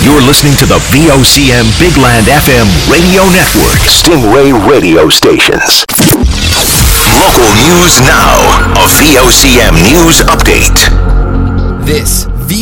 You're listening to the VOCM Bigland FM radio network. Stingray radio stations. Local news now. A VOCM news update. This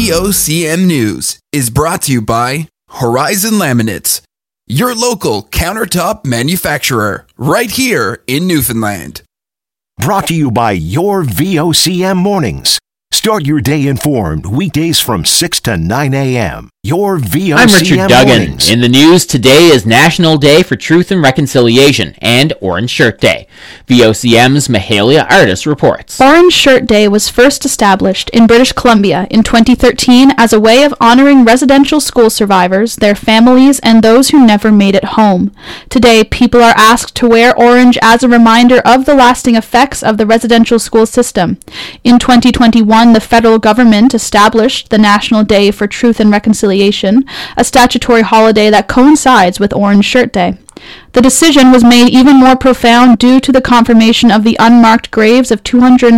VOCM news is brought to you by Horizon Laminates, your local countertop manufacturer, right here in Newfoundland. Brought to you by your VOCM mornings. Start your day informed weekdays from 6 to 9 a.m. Your VOCM I'm Richard Duggan. mornings. In the news, today is National Day for Truth and Reconciliation and Orange Shirt Day. VOCM's Mahalia Artis reports. Orange Shirt Day was first established in British Columbia in 2013 as a way of honoring residential school survivors, their families, and those who never made it home. Today, people are asked to wear orange as a reminder of the lasting effects of the residential school system. In 2021, the federal government established the National Day for Truth and Reconciliation, a statutory holiday that coincides with Orange Shirt Day. The decision was made even more profound due to the confirmation of the unmarked graves of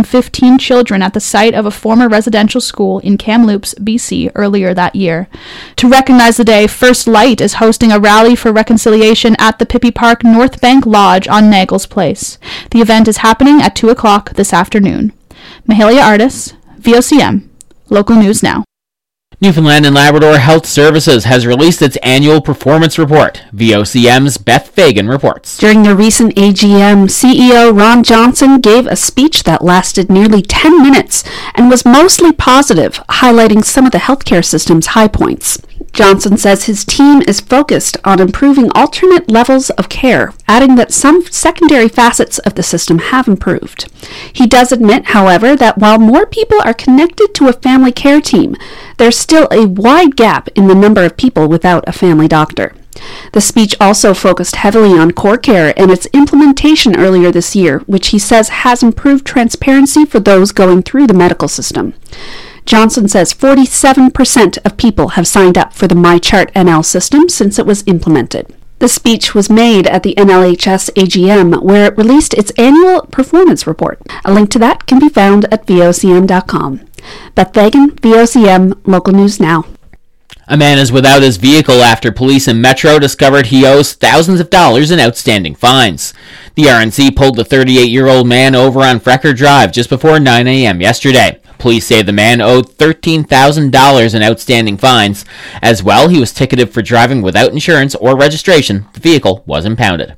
215 children at the site of a former residential school in Kamloops, BC, earlier that year. To recognize the day, First Light is hosting a rally for reconciliation at the Pippi Park North Bank Lodge on Naggles Place. The event is happening at 2 o'clock this afternoon. Mahalia Artis, VOCM, Local News Now. Newfoundland and Labrador Health Services has released its annual performance report. VOCM's Beth Fagan reports. During the recent AGM, CEO Ron Johnson gave a speech that lasted nearly 10 minutes and was mostly positive, highlighting some of the healthcare system's high points. Johnson says his team is focused on improving alternate levels of care, adding that some secondary facets of the system have improved. He does admit, however, that while more people are connected to a family care team, there's still a wide gap in the number of people without a family doctor. The speech also focused heavily on core care and its implementation earlier this year, which he says has improved transparency for those going through the medical system. Johnson says 47% of people have signed up for the MyChart NL system since it was implemented. The speech was made at the NLHS AGM, where it released its annual performance report. A link to that can be found at vocm.com. Beth Fagan, VOCM, Local News Now. A man is without his vehicle after police in Metro discovered he owes thousands of dollars in outstanding fines. The RNC pulled the 38-year-old man over on Frecker Drive just before 9 a.m. yesterday. Police say the man owed $13,000 in outstanding fines. As well, he was ticketed for driving without insurance or registration. The vehicle was impounded.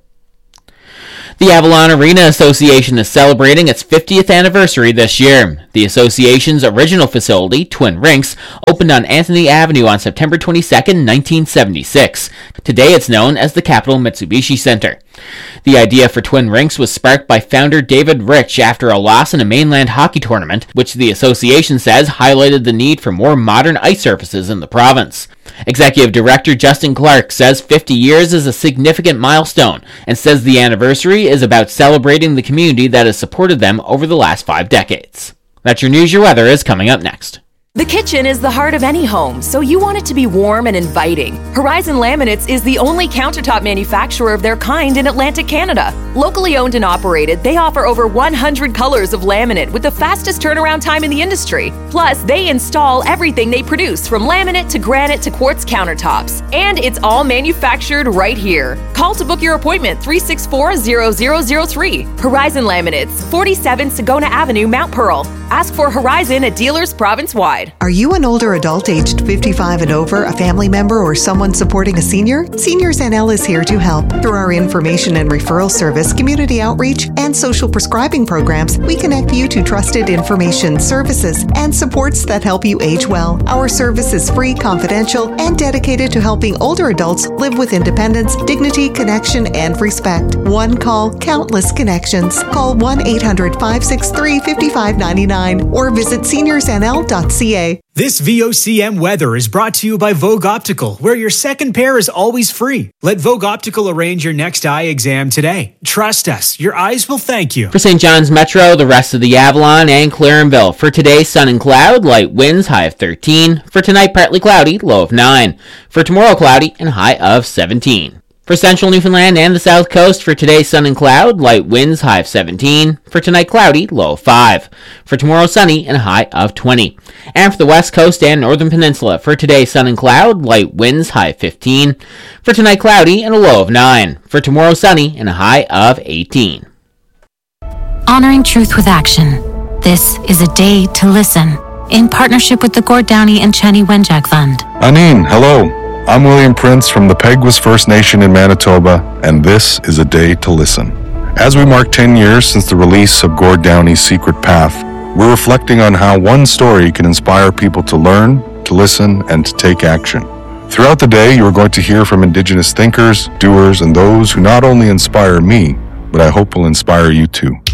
The Avalon Arena Association is celebrating its 50th anniversary this year. The association's original facility, Twin Rinks, opened on Anthony Avenue on September 22, 1976. Today it's known as the Capital Mitsubishi Center. The idea for Twin Rinks was sparked by founder David Rich after a loss in a mainland hockey tournament, which the association says highlighted the need for more modern ice surfaces in the province. Executive Director Justin Clark says 50 years is a significant milestone and says the anniversary is about celebrating the community that has supported them over the last 5 decades. That's your news. Your weather is coming up next. The kitchen is the heart of any home, so you want it to be warm and inviting. Horizon Laminates is the only countertop manufacturer of their kind in Atlantic Canada. Locally owned and operated, they offer over 100 colors of laminate with the fastest turnaround time in the industry. Plus, they install everything they produce, from laminate to granite to quartz countertops. And it's all manufactured right here. Call to book your appointment, 364-0003. Horizon Laminates, 47 Sagona Avenue, Mount Pearl. Ask for Horizon at dealers province-wide. Are you an older adult aged 55 and over, a family member, or someone supporting a senior? Seniors NL is here to help. Through our information and referral service, community outreach, and social prescribing programs, we connect you to trusted information, services, and supports that help you age well. Our service is free, confidential, and dedicated to helping older adults live with independence, dignity, connection, and respect. One call, countless connections. Call 1-800-563-5599 or visit seniorsnl.ca. This VOCM weather is brought to you by Vogue Optical, where your second pair is always free. Let Vogue Optical arrange your next eye exam today. Trust us, your eyes will thank you. For St. John's Metro, the rest of the Avalon, and Clarenville. For today, sun and cloud, light winds, high of 13. For tonight, partly cloudy, low of 9. For tomorrow, cloudy and high of 17. For central Newfoundland and the south coast, for today, sun and cloud, light winds, high of 17. For tonight, cloudy, low of 5. For tomorrow, sunny and a high of 20. And for the west coast and northern peninsula, for today, sun and cloud, light winds, high of 15. For tonight, cloudy and a low of 9. For tomorrow, sunny and a high of 18. Honoring truth with action. This is a day to listen. In partnership with the Gord Downey and Cheney Wenjack Fund. Aneen, hello. I'm William Prince from the Peguis First Nation in Manitoba, and this is a day to listen. As we mark 10 years since the release of Gord Downey's Secret Path, we're reflecting on how one story can inspire people to learn, to listen, and to take action. Throughout the day, you are going to hear from Indigenous thinkers, doers, and those who not only inspire me, but I hope will inspire you too.